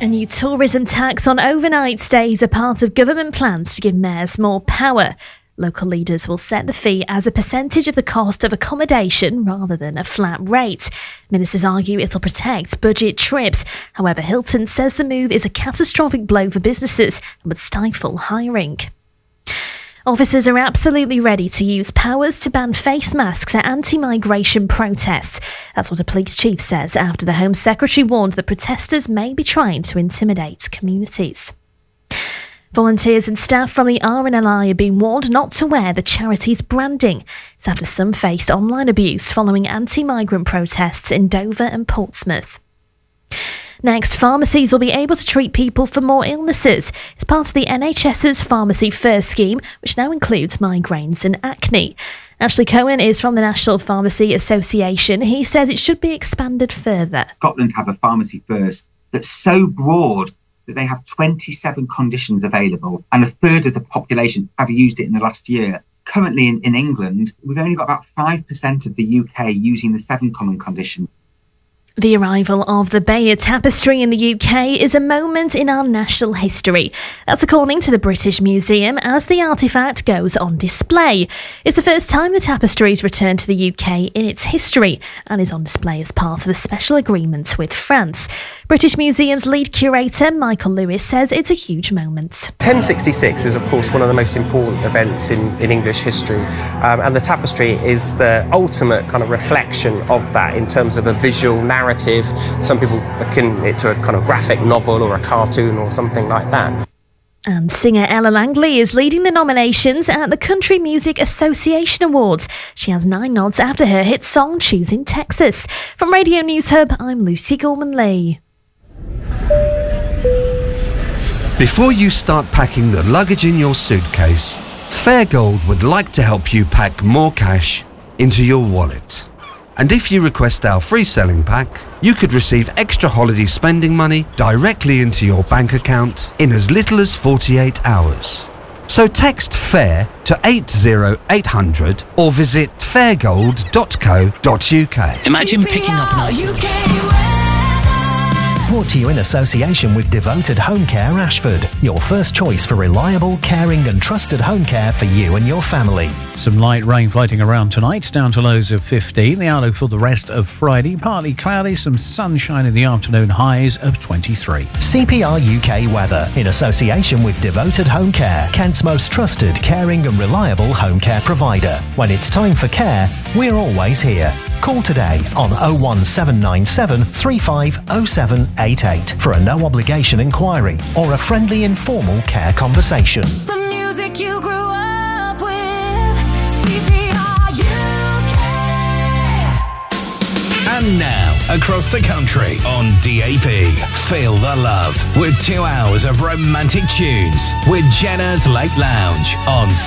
A new tourism tax on overnight stays are part of government plans to give mayors more power. Local leaders will set the fee as a percentage of the cost of accommodation rather than a flat rate. Ministers argue it'll protect budget trips. However, Hilton says the move is a catastrophic blow for businesses and would stifle hiring. Officers are absolutely ready to use powers to ban face masks at anti-migration protests. That's what a police chief says after the Home Secretary warned that protesters may be trying to intimidate communities. Volunteers and staff from the RNLI are being warned not to wear the charity's branding. It's after some faced online abuse following anti-migrant protests in Dover and Portsmouth. Next, pharmacies will be able to treat people for more illnesses. It's part of the NHS's Pharmacy First scheme, which now includes migraines and acne. Ashley Cohen is from the National Pharmacy Association. He says it should be expanded further. Scotland have a Pharmacy First that's so broad that they have 27 conditions available, and a third of the population have used it in the last year. Currently in England, we've only got about 5% of the UK using the 7 common conditions. The arrival of the Bayeux Tapestry in the UK is a moment in our national history. That's according to the British Museum as the artefact goes on display. It's the first time the tapestry's returned to the UK in its history and is on display as part of a special agreement with France. British Museum's lead curator, Michael Lewis, says it's a huge moment. 1066 is, of course, one of the most important events in English history, and the tapestry is the ultimate kind of reflection of that in terms of a visual narrative. Some people akin it to a kind of graphic novel or a cartoon or something like that. And singer Ella Langley is leading the nominations at the Country Music Association Awards. She has 9 nods after her hit song Choosing Texas. From Radio News Hub, I'm Lucy Gorman-Lee. Before you start packing the luggage in your suitcase, Fairgold would like to help you pack more cash into your wallet. And if you request our free selling pack, you could receive extra holiday spending money directly into your bank account in as little as 48 hours. So text FAIR to 80800 or visit fairgold.co.uk. Imagine picking up an item. Brought to you in association with Devoted Home Care Ashford, your first choice for reliable, caring and trusted home care for you and your family. Some light rain floating around tonight, down to lows of 15. The outlook for the rest of Friday, partly cloudy, some sunshine in the afternoon, highs of 23. CPR UK weather, in association with Devoted Home Care, Kent's most trusted, caring and reliable home care provider. When it's time for care, we're always here. Call today on 01797 350788 for a no-obligation inquiry or a friendly informal care conversation. The music you grew up with, CPR UK. And now, across the country on DAB, feel the love with 2 hours of romantic tunes with Jenna's Late Lounge on